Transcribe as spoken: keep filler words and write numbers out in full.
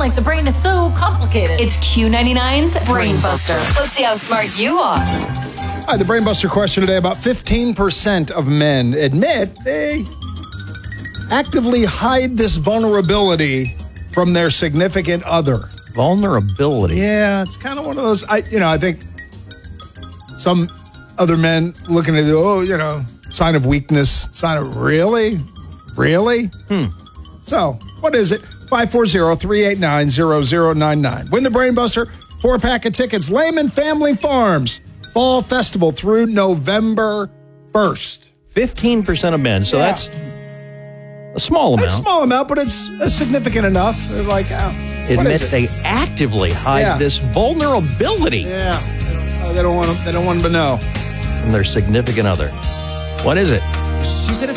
like the brain is so complicated. It's Q ninety-nine's Brain Buster. Let's see how smart you are. All right, the Brain Buster question today. About fifteen percent of men admit they actively hide this vulnerability from their significant other. Vulnerability. Yeah, it's kind of one of those, I, you know, I think some other men looking at it, oh, you know, sign of weakness, sign of, really? Really? Hmm. So, what is it? five four zero, three eight nine, zero zero nine nine. Win the Brain Buster, four-pack of tickets, Lehman Family Farms Fall Festival through November first. fifteen percent of men, so Yeah. that's a small amount. It's a small amount, but it's uh, significant enough. They're like, oh, what Admit is it? they actively hide Yeah. this vulnerability Yeah, they don't, uh, they don't want them, they don't want them to know. from their significant other. What is it? She said